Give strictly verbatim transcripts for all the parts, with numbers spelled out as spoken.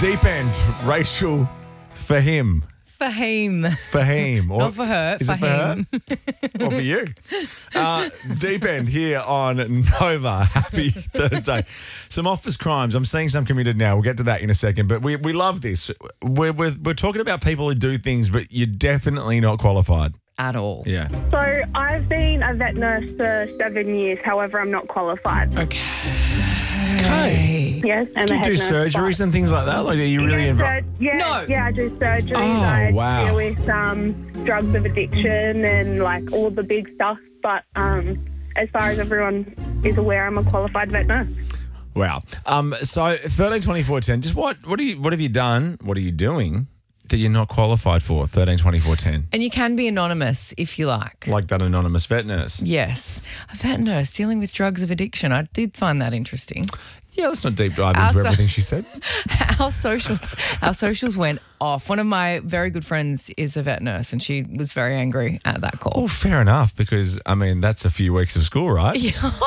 Deep End, racial for him. Fahim. Fahim. Or, Not for her. Is Fahim. it for her? Or for you? Uh, Deep End here on Nova. Happy Thursday. Some office crimes. I'm seeing some committed now. We'll get to that in a second. But we, we love this. We're, we're, we're talking about people who do things, but you're definitely not qualified. At all. Yeah. So I've been a vet nurse for seven years. However, I'm not qualified. Okay. Okay. Yes, and Do a you head do nurse, surgeries and things like that? Like, are you but- really yeah, involved? sur- yeah, No. yeah, I do surgeries. Oh, I wow. deal with um, drugs of addiction and like all the big stuff. But um, as far as everyone is aware, I'm a qualified vet nurse. Wow. Um. So thirteen twenty-four ten. Just what? What do you? What have you done? What are you doing that you're not qualified for? Thirteen twenty-four ten. And you can be anonymous if you like. Like that anonymous vet nurse. Yes. A vet nurse dealing with drugs of addiction. I did find that interesting. Yeah. Let's not deep dive Uh, into so- everything she said. Our socials, our socials went off. One of my very good friends is a vet nurse, and she was very angry at that call. Well, fair enough, because I mean that's a few weeks of school, right?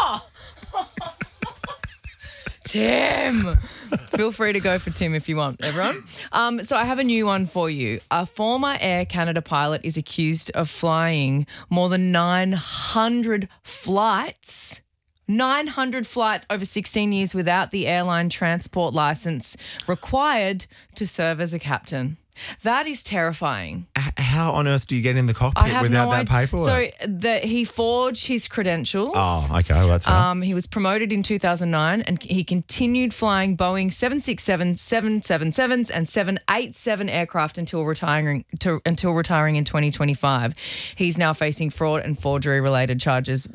Tim. Feel free to go for Tim if you want, everyone. Um, so I have a new one for you. A former Air Canada pilot is accused of flying more than nine hundred flights. nine hundred flights over sixteen years without the airline transport license required to serve as a captain. That is terrifying. H- How on earth do you get in the cockpit I have without no that idea. paperwork? So the, he forged his credentials. oh, okay. Well, that's right. Um, he was promoted in two thousand nine and he continued flying Boeing seven sixty-seven, seven seventy-sevens and seven eighty-seven aircraft until retiring to, until retiring in twenty twenty-five. He's now facing fraud and forgery related charges.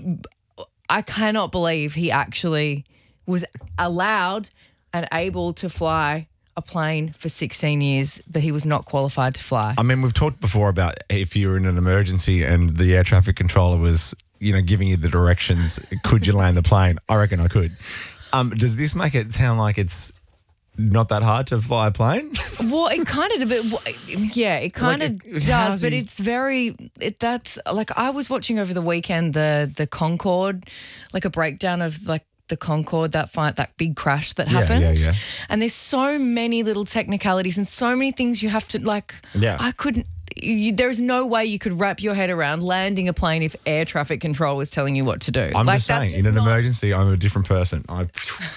I cannot believe he actually was allowed and able to fly a plane for sixteen years that he was not qualified to fly. I mean, we've talked before about if you're in an emergency and the air traffic controller was, you know, giving you the directions, could you land the plane? I reckon I could. Um, does this make it sound like it's not that hard to fly a plane? Well, it kind of, but yeah, it kind of Like, how's does, but he- it's very. It, that's like I was watching over the weekend the the Concorde, like a breakdown of like the Concorde, that fight, that big crash that Yeah, happened. yeah, yeah. And there's so many little technicalities and so many things you have to like. Yeah. I couldn't. You, there's no way you could wrap your head around landing a plane if air traffic control was telling you what to do. I'm like, just that's saying, in an not emergency, I'm a different person. I.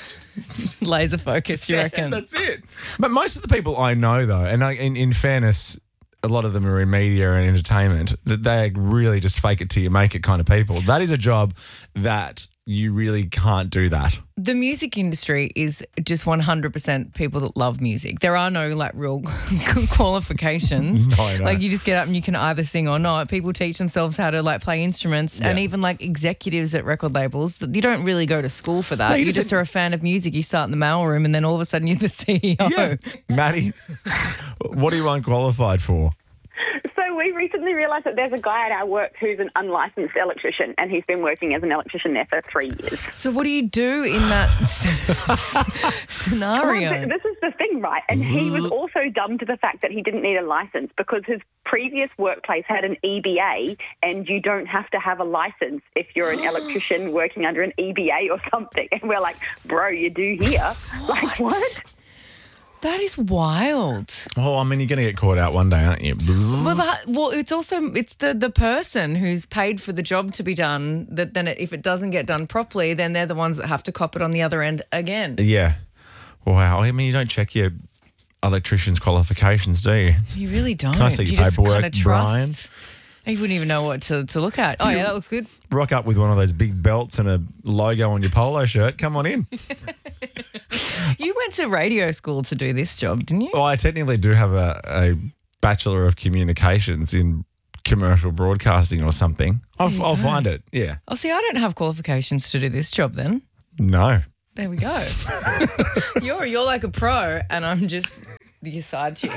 laser focus. You reckon? That's it. But most of the people I know, though, and I, in, in fairness, a lot of them are in media and entertainment, that they really just fake it till you make it kind of people. That is a job that you really can't do that. The music industry is just one hundred percent people that love music. There are no like real qualifications. No, no. Like you just get up and you can either sing or not. People teach themselves how to like play instruments and Yeah. even like executives at record labels. You don't really go to school for that. No, you you just just had- are a fan of music. You start in the mailroom and then all of a sudden you're the C E O. Yeah. Maddie, what are you unqualified for? So we recently realised that there's a guy at our work who's an unlicensed electrician, and he's been working as an electrician there for three years. So what do you do in that scenario? Well, th- this is the thing, right? And he was also dumb to the fact that he didn't need a license because his previous workplace had an E B A, and you don't have to have a license if you're an electrician working under an E B A or something. And we're like, bro, you do here. Like, what? That is wild. Oh, I mean, you're going to get caught out one day, aren't you? Well, that, well, it's also it's the the person who's paid for the job to be done. That then, it, if it doesn't get done properly, then they're the ones that have to cop it on the other end again. Yeah. Wow. I mean, you don't check your electrician's qualifications, do you? You really don't. Can I see you your just paperwork, kind of Brian? trust. You wouldn't even know what to, to look at. Oh yeah, that looks good. Rock up with one of those big belts and a logo on your polo shirt. Come on in. You went to radio school to do this job, didn't you? Well, I technically do have a, a Bachelor of Communications in commercial broadcasting or something. I'll, I'll find it. Yeah. Oh, see, I don't have qualifications to do this job. Then No. there we go. you're you're like a pro, and I'm just your side chick.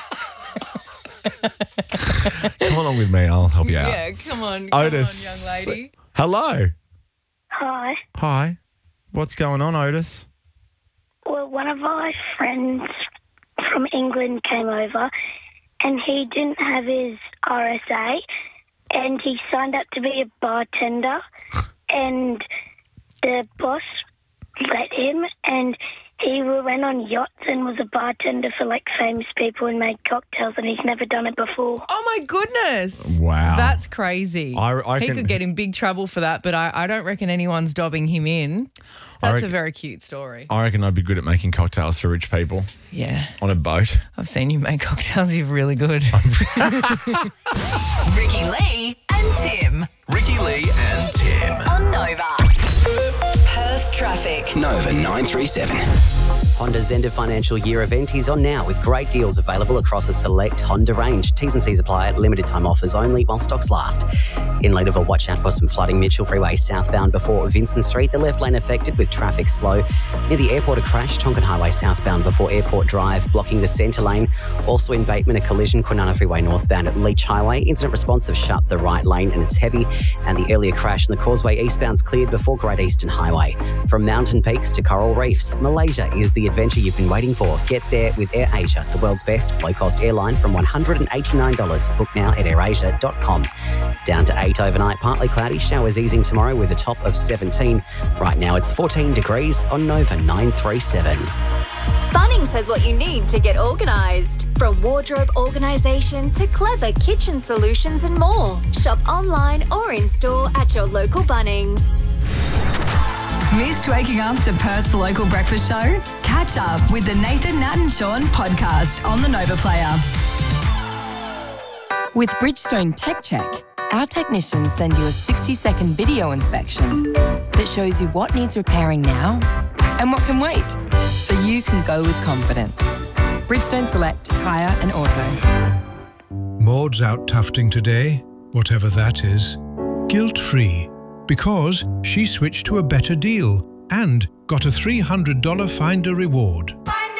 Come along with me. I'll help you out. Yeah, come on, come Otis. on, young lady. Hello. Hi. Hi. What's going on, Otis? Well, one of my friends from England came over and he didn't have his R S A and he signed up to be a bartender and the boss let him and he went on yachts and was a bartender for like famous people and made cocktails, and he's never done it before. Oh my goodness. Wow. That's crazy. I- I he can- could get in big trouble for that, but I, I don't reckon anyone's dobbing him in. I That's reckon- a very cute story. I reckon I'd be good at making cocktails for rich people Yeah. on a boat. I've seen you make cocktails. You're really good. Ricky Lee and Tim Ricky Lee and Tim. on Nova. Perth traffic. Nova nine three seven. Honda's end of financial year event is on now with great deals available across a select Honda range. T's and C's apply at limited time offers only while stocks last. In Leederville, watch out for some flooding. Mitchell Freeway southbound before Vincent Street. The left lane affected with traffic slow. Near the airport, a crash. Tonkin Highway southbound before Airport Drive, blocking the centre lane. Also in Bateman, a collision. Kwinana Freeway northbound at Leach Highway. Incident response have shut the right lane and it's heavy. And the earlier crash in the Causeway eastbound's cleared before Great Eastern Highway. From Mountain Peaks to Coral Reefs, Malaysia is the adventure you've been waiting for. Get there with AirAsia, the world's best low-cost airline from one hundred eighty-nine dollars. Book now at air asia dot com. Down to eight overnight, partly cloudy, showers easing tomorrow with a top of seventeen. Right now it's fourteen degrees on Nova nine three seven. Bunnings has what you need to get organised. From wardrobe organisation to clever kitchen solutions and more. Shop online or in store at your local Bunnings. Missed waking up to Perth's local breakfast show? Catch up with the Nathan, Nat and Sean podcast on the Nova Player. With Bridgestone Tech Check, our technicians send you a sixty-second video inspection that shows you what needs repairing now and what can wait, so you can go with confidence. Bridgestone Select Tyre and Auto. Maud's out tufting today, whatever that is, guilt-free, because she switched to a better deal and got a three hundred dollars Finder reward.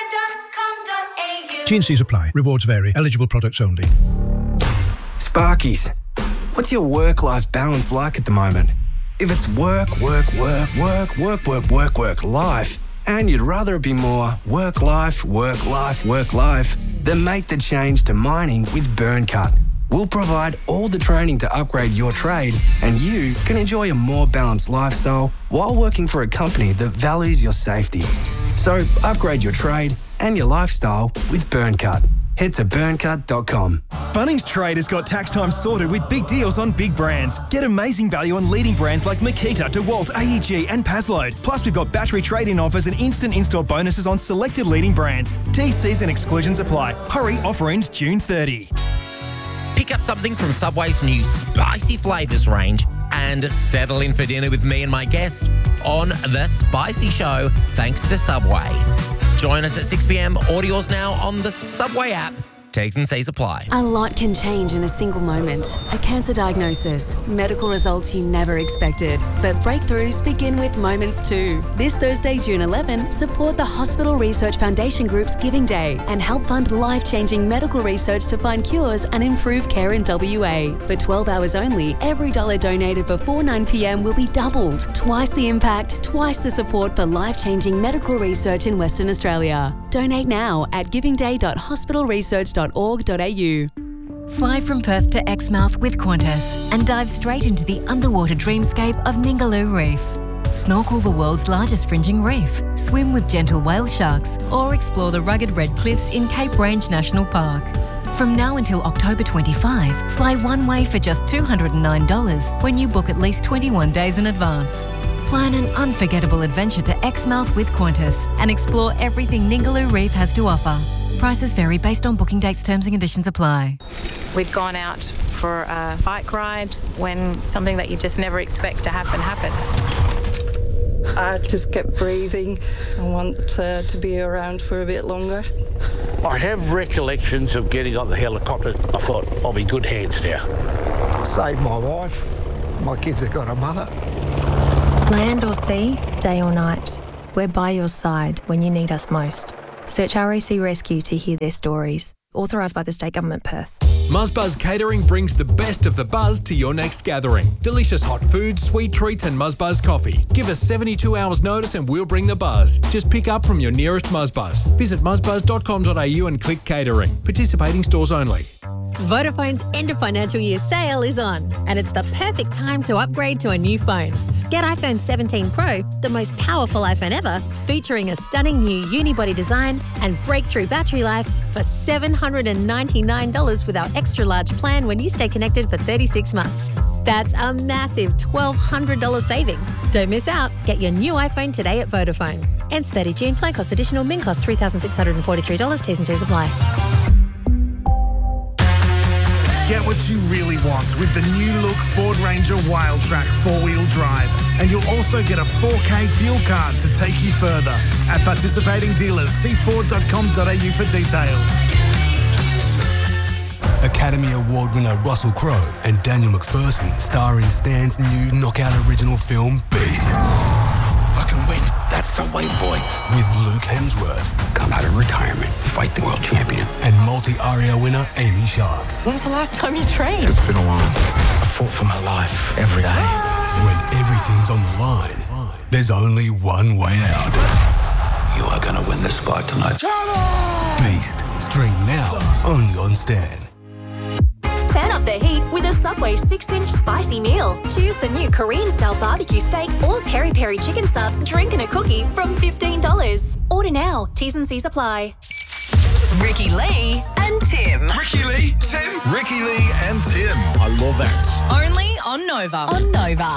T and C's apply. Rewards vary. Eligible products only. Sparkies, what's your work-life balance like at the moment? If it's work, work, work, work, work, work, work, work, life, and you'd rather it be more work, life, work, life, work, life, then make the change to mining with BurnCut. We'll provide all the training to upgrade your trade, and you can enjoy a more balanced lifestyle while working for a company that values your safety. So upgrade your trade and your lifestyle with BurnCut. Head to burn cut dot com. Bunnings Trade has got tax time sorted with big deals on big brands. Get amazing value on leading brands like Makita, DeWalt, A E G and Pazload. Plus, we've got battery trade-in offers and instant install bonuses on selected leading brands. T Cs and exclusions apply. Hurry, offer ends June thirtieth. Pick up something from Subway's new spicy flavours range and settle in for dinner with me and my guest on The Spicy Show, thanks to Subway. Join us at six p.m. Audio's now on the Subway app. T's and C's apply. A lot can change in a single moment. A cancer diagnosis, medical results you never expected. But breakthroughs begin with moments too. This Thursday, June eleventh, support the Hospital Research Foundation Group's Giving Day and help fund life-changing medical research to find cures and improve care in W A. For twelve hours only, every dollar donated before nine p.m. will be doubled. Twice the impact, twice the support for life-changing medical research in Western Australia. Donate now at giving day dot hospital research dot org dot a u. Fly from Perth to Exmouth with Qantas and dive straight into the underwater dreamscape of Ningaloo Reef. Snorkel the world's largest fringing reef, swim with gentle whale sharks, or explore the rugged red cliffs in Cape Range National Park. From now until October twenty-fifth, fly one way for just two hundred nine dollars when you book at least twenty-one days in advance. Plan an unforgettable adventure to Exmouth with Qantas and explore everything Ningaloo Reef has to offer. Prices vary based on booking dates, terms and conditions apply. We'd gone out for a bike ride when something that you just never expect to happen happened. I just kept breathing. I want uh, to be around for a bit longer. I have recollections of getting on the helicopter. I thought, I'll be in good hands now. Saved my wife. My kids have got a mother. Land or sea, day or night, we're by your side when you need us most. Search R A C Rescue to hear their stories. Authorised by the State Government, Perth. Muzzbuzz Catering brings the best of the buzz to your next gathering. Delicious hot food, sweet treats and Muzzbuzz coffee. Give us seventy-two hours notice and we'll bring the buzz. Just pick up from your nearest Muzzbuzz. Visit muzzbuzz dot com dot a u and click catering. Participating stores only. Vodafone's end of financial year sale is on, and it's the perfect time to upgrade to a new phone. Get iPhone seventeen Pro the most powerful iPhone ever, featuring a stunning new unibody design and breakthrough battery life for seven hundred ninety-nine dollars with our extra large plan when you stay connected for thirty-six months. That's a massive twelve hundred dollars saving. Don't miss out. Get your new iPhone today at Vodafone. Ends thirtieth of June. Plan cost additional. Min cost three thousand six hundred forty-three dollars. T's and C's apply. Get what you really want with the new look Ford Ranger Wildtrak four-wheel drive. And you'll also get a four K fuel card to take you further. At participating dealers, see ford dot com dot a u for details. Academy Award winner Russell Crowe and Daniel McPherson star in Stan's new knockout original film, Beast. I can win. That's the way, boy. With Luke Hemsworth. Come out of retirement, fight the world champion. And multi-Aria winner Amy Shark. When's the last time you trained? It's been a while. I fought for my life every day. When everything's on the line, there's only one way out. You are going to win this fight tonight. Beast. Stream now, only on Stan. Turn up the heat with a Subway six inch spicy meal. Choose the new Korean-style barbecue steak or peri-peri chicken sub, drink and a cookie from fifteen dollars. Order now. T's and C's apply. Ricky Lee and Tim. Ricky Lee, Tim. Ricky Lee and Tim. I love that. Only on Nova. On Nova.